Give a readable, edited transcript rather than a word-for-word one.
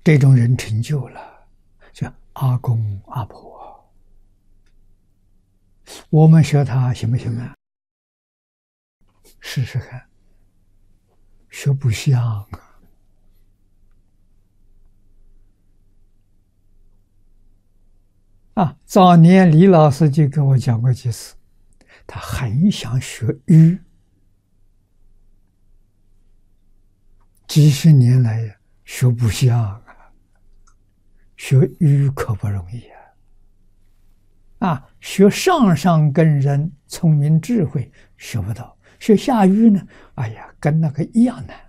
这种人成就了，叫阿公阿婆。我们学他行不行啊？试试看，学不像啊！早年李老师就跟我讲过几次，他很想学瑜，几十年来呀，学不像啊。学瑜可不容易啊！学上上根人聪明智慧学不到，学下瑜呢，哎呀，跟那个一样难。